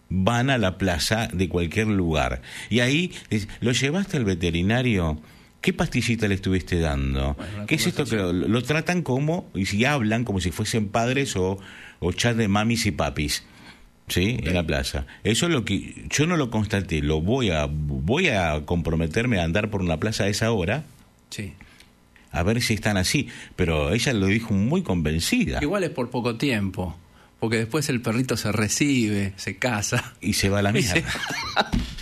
van a la plaza de cualquier lugar. Y ahí, ¿lo llevaste al veterinario? ¿Qué pastillita le estuviste dando? Bueno, ¿Qué es esto que lo tratan como, y si hablan como si fuesen padres o chat de mamis y papis? ¿Sí? En la plaza. Eso es lo que yo no lo constaté. Voy a comprometerme a andar por una plaza a esa hora. Sí. A ver si están así. Pero ella lo dijo muy convencida. Igual es por poco tiempo, porque después el perrito se recibe, se casa. Y se va a la mierda.